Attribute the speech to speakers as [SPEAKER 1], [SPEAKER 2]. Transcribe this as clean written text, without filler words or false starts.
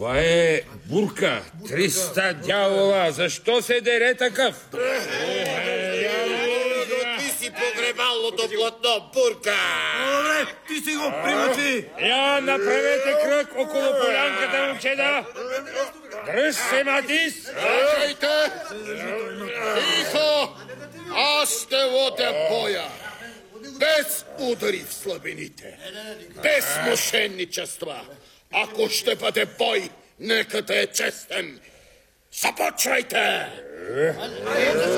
[SPEAKER 1] Това е Бурка, 300 дявола. Защо се дере такъв?
[SPEAKER 2] Ти си погребалното платно, Бурка!
[SPEAKER 3] Добре, ти си го примати!
[SPEAKER 1] Я направете кръг около полянката, момчета! Дръж се, Матис!
[SPEAKER 2] Чакайте! Тихо! Аз ще водя боя! Без удари в слабините! Без мошенничества! Ако ще бъде бой, нека да е честен! Започвайте!